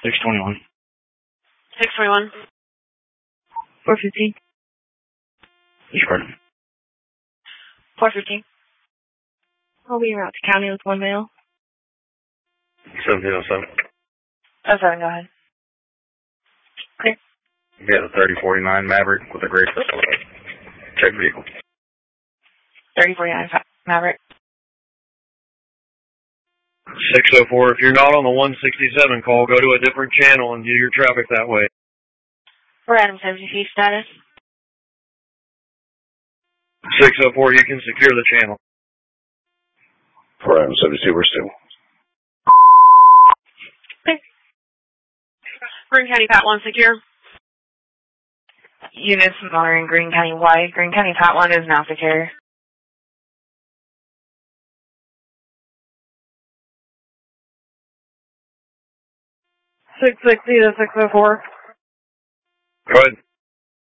621. 621. 415. Each pardon. 415. I'll be around to county with one mail. 1707. Oh, sorry, go ahead. Clear. Yeah, the 3049 Maverick with a gray check vehicle. 3049 Maverick. 604, if you're not on the 167 call, go to a different channel and do your traffic that way. For Adam 70 status. 604, you can secure the channel. For Adam 72, we're still. Okay. Greene County Pat 1 secure. Units monitoring Greene County Y. Greene County Pat 1 is now secure. 660 to 604. Go ahead.